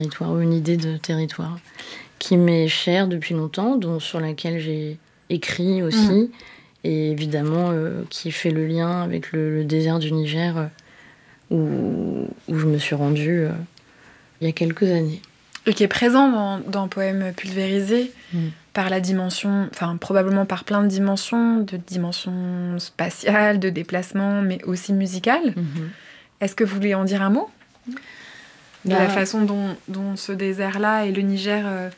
territoire, ou une idée de territoire qui m'est chère depuis longtemps, sur laquelle j'ai écrit aussi, et évidemment qui fait le lien avec le désert du Niger, où je me suis rendue il y a quelques années. Et qui est présent dans Poème pulvérisé par la dimension, enfin probablement par plein de dimensions spatiales, de déplacement, mais aussi musicales. Est-ce que vous voulez en dire un mot de la façon dont ce désert-là et le Niger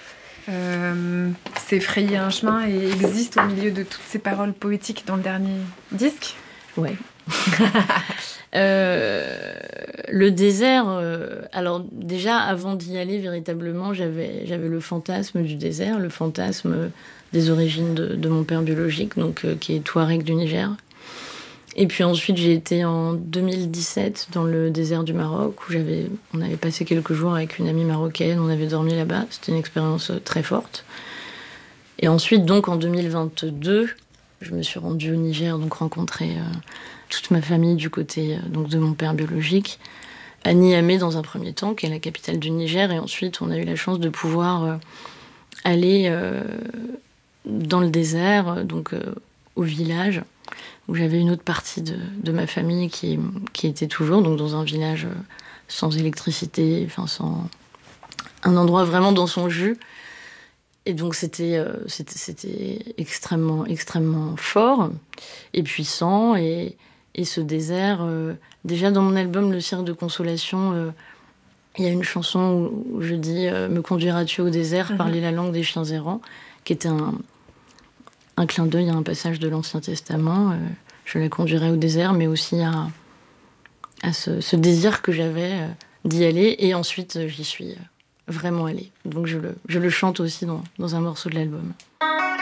s'est frayé un chemin et existe au milieu de toutes ces paroles poétiques dans le dernier disque? Ouais. Le désert, alors déjà avant d'y aller véritablement, j'avais le fantasme du désert, le fantasme des origines de mon père biologique, donc qui est Touareg du Niger. Et puis ensuite j'ai été en 2017 dans le désert du Maroc, où on avait passé quelques jours avec une amie marocaine, on avait dormi là-bas, c'était une expérience très forte. Et ensuite donc en 2022, je me suis rendue au Niger, donc rencontrer toute ma famille du côté donc de mon père biologique, à Niamey dans un premier temps, qui est la capitale du Niger, et ensuite on a eu la chance de pouvoir aller dans le désert, donc au village, où j'avais une autre partie de ma famille qui était toujours donc dans un village sans électricité, enfin sans un endroit vraiment dans son jus. Et donc c'était extrêmement, extrêmement fort et puissant. Et ce désert, déjà dans mon album Le Cirque de Consolation, il y a une chanson où je dis « Me conduiras-tu au désert, parler la langue des chiens errants », qui était un clin d'œil à un passage de l'Ancien Testament. Je la conduirai au désert, mais aussi à ce désir que j'avais d'y aller. Et ensuite, j'y suis vraiment allée. Donc je le chante aussi dans un morceau de l'album.